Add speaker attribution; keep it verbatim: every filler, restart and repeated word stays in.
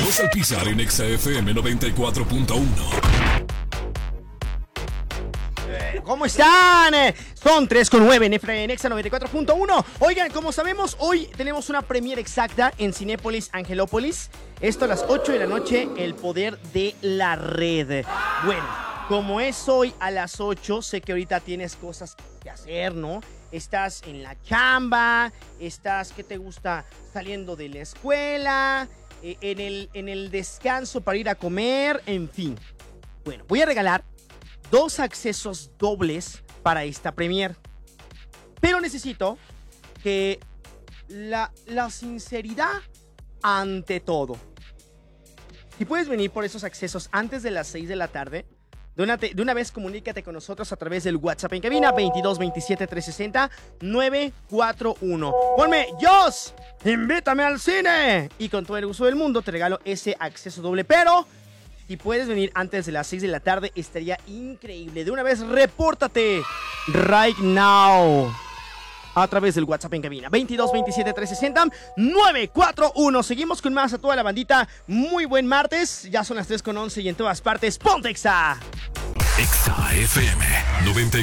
Speaker 1: Carlos Alpizar en Exa F M noventa y cuatro punto uno.
Speaker 2: ¿Cómo están? Son tres con nueve en Exa noventa y cuatro punto uno. Oigan, como sabemos, hoy tenemos una premiere exacta en Cinépolis Angelópolis. Esto a las ocho de la noche, El Poder de la Red. Bueno, como es hoy a las ocho, sé que ahorita tienes cosas que hacer, ¿no? Estás en la chamba, estás, ¿qué te gusta? Saliendo de la escuela, eh, en, el, en el descanso para ir a comer, en fin. Bueno, voy a regalar dos accesos dobles para esta premiere. Pero necesito que la, la sinceridad ante todo. Si puedes venir por esos accesos antes de las seis de la tarde, de una, de una vez comunícate con nosotros a través del WhatsApp en cabina veintidós veintisiete trescientos sesenta nueve cuatro uno. Ponme, Jos, invítame al cine. Y con todo el gusto del mundo te regalo ese acceso doble. Pero si puedes venir antes de las seis de la tarde, estaría increíble. De una vez, repórtate right now a través del WhatsApp en cabina veintidós veintisiete trescientos sesenta nueve cuatro uno. Seguimos con más a toda la bandita. Muy buen martes. Ya son las tres con once y en todas partes, ¡ponte Exa!
Speaker 1: Exa F M noventa